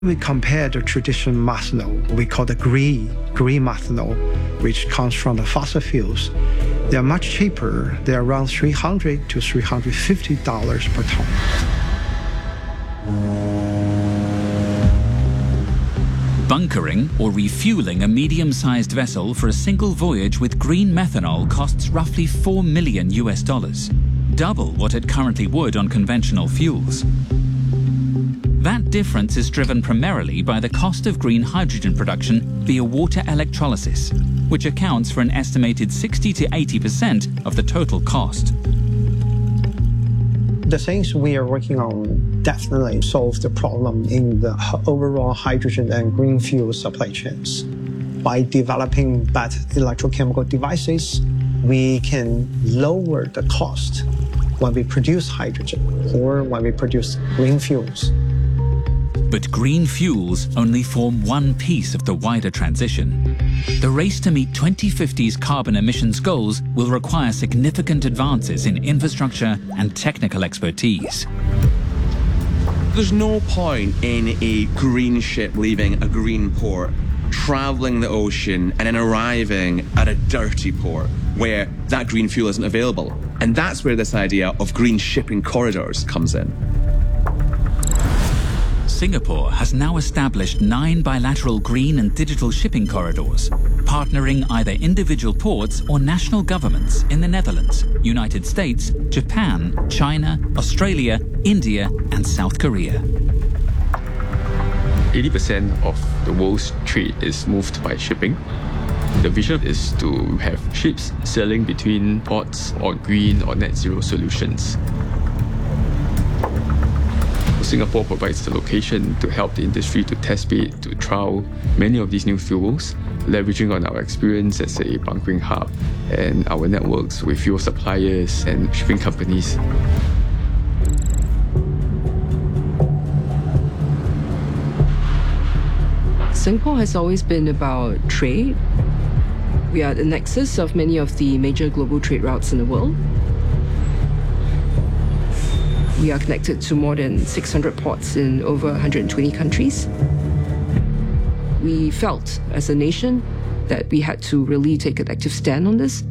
We compare the traditional methanol, we call the green methanol, which comes from the fossil fuels. They are much cheaper. They are around $300 to $350 per ton. Bunkering or refueling a medium-sized vessel for a single voyage with green methanol costs roughly $4 million, double what it currently would on conventional fuels. That difference is driven primarily by the cost of green hydrogen production via water electrolysis, which accounts for an estimated 60 to 80% of the total cost. The things we are working on definitely solve the problem in the overall hydrogen and green fuel supply chains. By developing better electrochemical devices, we can lower the cost when we produce hydrogen or when we produce green fuels. But green fuels only form one piece of the wider transition. The race to meet 2050's carbon emissions goals will require significant advances in infrastructure and technical expertise. There's no point in a green ship leaving a green port, travelling the ocean and then arriving at a dirty port where that green fuel isn't available. And that's where this idea of green shipping corridors comes in. Singapore has now established 9 bilateral green and digital shipping corridors, partnering either individual ports or national governments in the Netherlands, United States, Japan, China, Australia, India, and South Korea. 80% of the world's trade is moved by shipping. The vision is to have ships sailing between ports or green or net zero solutions. Singapore provides the location to help the industry to test bed, to trial many of these new fuels, leveraging on our experience as a bunkering hub and our networks with fuel suppliers and shipping companies. Singapore has always been about trade. We are at the nexus of many of the major global trade routes in the world. We are connected to more than 600 ports in over 120 countries. We felt as a nation that we had to really take an active stand on this.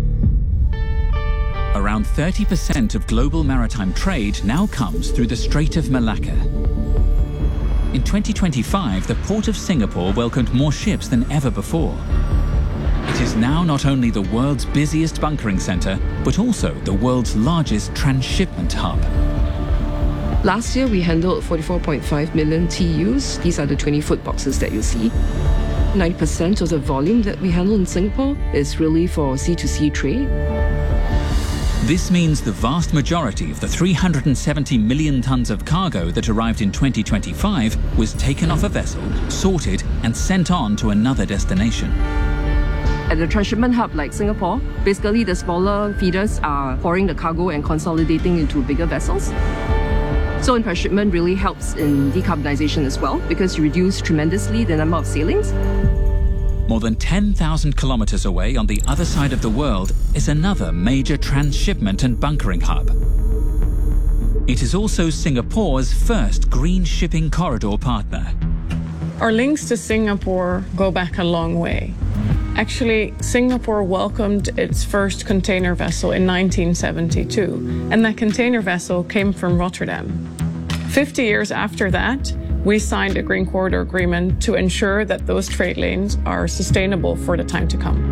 Around 30% of global maritime trade now comes through the Strait of Malacca. In 2025, the Port of Singapore welcomed more ships than ever before. It is now not only the world's busiest bunkering centre, but also the world's largest transshipment hub. Last year, we handled 44.5 million TEUs. These are the 20-foot boxes that you see. 90% of the volume that we handle in Singapore is really for sea-to-sea trade. This means the vast majority of the 370 million tons of cargo that arrived in 2025 was taken off a vessel, sorted, and sent on to another destination. At a transshipment hub like Singapore, basically the smaller feeders are pouring the cargo and consolidating into bigger vessels. So transshipment really helps in decarbonization as well because you reduce tremendously the number of sailings. More than 10,000 kilometers away on the other side of the world is another major transshipment and bunkering hub. It is also Singapore's first green shipping corridor partner. Our links to Singapore go back a long way. Actually, Singapore welcomed its first container vessel in 1972, and that container vessel came from Rotterdam. 50 years after that, we signed a Green Corridor Agreement to ensure that those trade lanes are sustainable for the time to come.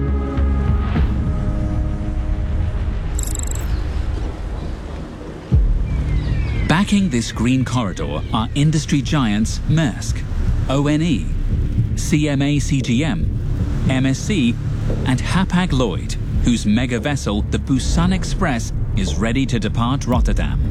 Backing this green corridor are industry giants Maersk, ONE, CMA CGM, MSC, and Hapag-Lloyd, whose mega vessel, the Busan Express, is ready to depart Rotterdam.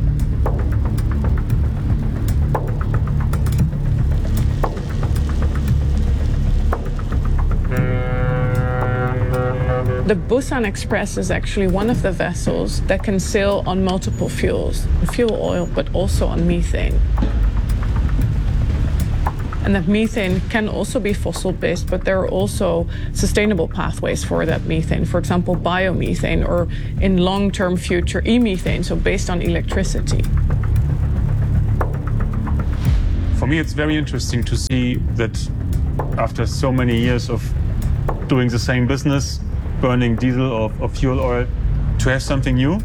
The Busan Express is actually one of the vessels that can sail on multiple fuels, fuel oil, but also on methane. And that methane can also be fossil-based, but there are also sustainable pathways for that methane. For example, biomethane, or in long-term future, e-methane, so based on electricity. For me, it's very interesting to see that after so many years of doing the same business, burning diesel or fuel oil, to have something new.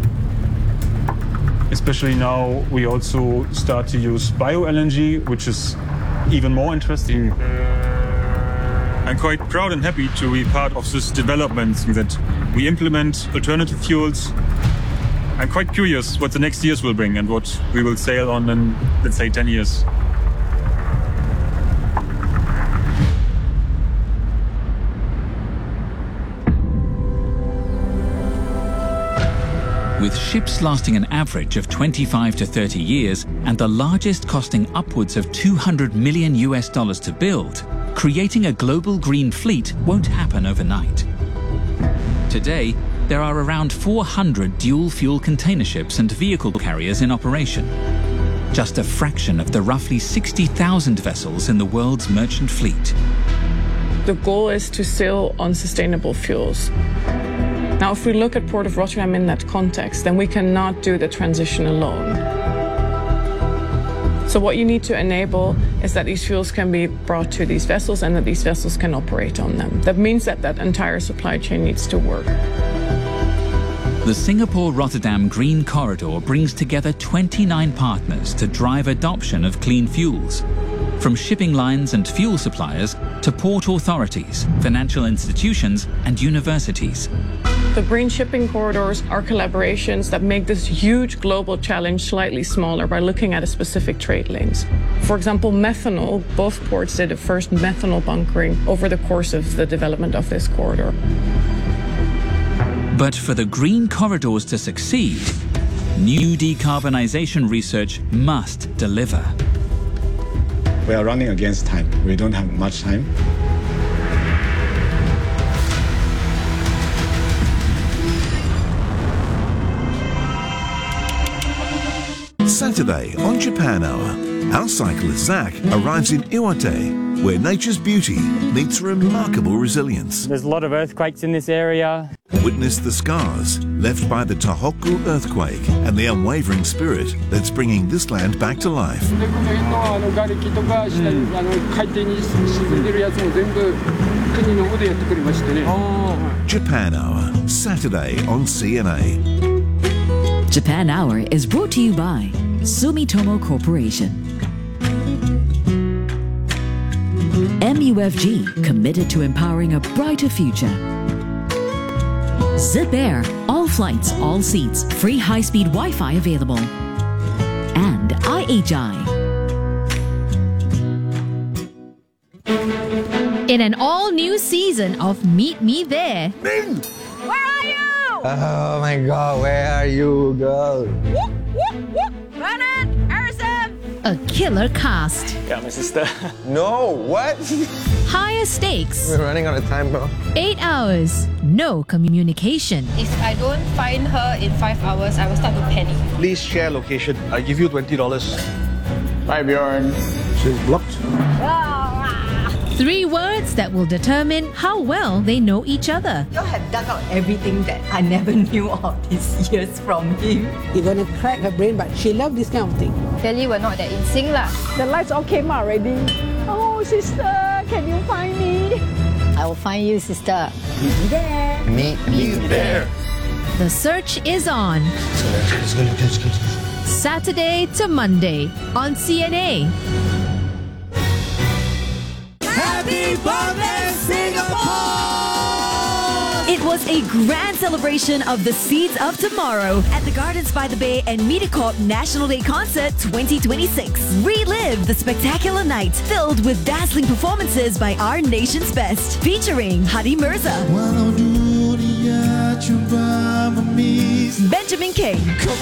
Especially now we also start to use bio-LNG, which is even more interesting. I'm quite proud and happy to be part of this development that we implement alternative fuels. I'm quite curious what the next years will bring and what we will sail on in, let's say, 10 years. With ships lasting an average of 25 to 30 years and the largest costing upwards of $200 million to build, creating a global green fleet won't happen overnight. Today, there are around 400 dual-fuel container ships and vehicle carriers in operation, just a fraction of the roughly 60,000 vessels in the world's merchant fleet. The goal is to sail on sustainable fuels. Now, if we look at Port of Rotterdam in that context, then we cannot do the transition alone. So what you need to enable is that these fuels can be brought to these vessels and that these vessels can operate on them. That means that that entire supply chain needs to work. The Singapore-Rotterdam Green Corridor brings together 29 partners to drive adoption of clean fuels, from shipping lines and fuel suppliers to port authorities, financial institutions, and universities. The green shipping corridors are collaborations that make this huge global challenge slightly smaller by looking at a specific trade lanes. For example, methanol, both ports did the first methanol bunkering over the course of the development of this corridor. But for the green corridors to succeed, new decarbonization research must deliver. We are running against time. We don't have much time. Saturday on Japan Hour, our cyclist Zach arrives in Iwate, where nature's beauty meets remarkable resilience. There's a lot of earthquakes in this area. Witness the scars left by the Tohoku earthquake and the unwavering spirit that's bringing this land back to life. Japan Hour, Saturday on CNA. Japan Hour is brought to you by Sumitomo Corporation. MUFG, committed to empowering a brighter future. Zip Air, all flights, all seats, free high-speed Wi-Fi available. And IHI. In an all-new season of Meet Me There. Min! Where are you? Oh my god, where are you, girl? Bernard! Harrison! A killer cast. Yeah, my sister. No, what? Higher stakes. We're running out of time, bro. 8 hours. No communication. If I don't find her in 5 hours, I will start to panic. Please share location. I give you $20. Bye, Bjorn. She's blocked. 3 words that will determine how well they know each other. You have dug out everything that I never knew of these years from him. You're gonna crack her brain, but she loves this kind of thing. Clearly, we're not that in sync lah. The lights all came out already. Oh, sister, can you find me? I will find you, sister. Meet me there. Meet me there. The search is on. Let's go. Saturday to Monday on CNA. Happy birthday, Singapore! It was a grand celebration of the Seeds of Tomorrow at the Gardens by the Bay and MediaCorp National Day Concert 2026. Relive the spectacular night filled with dazzling performances by our nation's best, featuring Hadi Mirza, Benjamin King,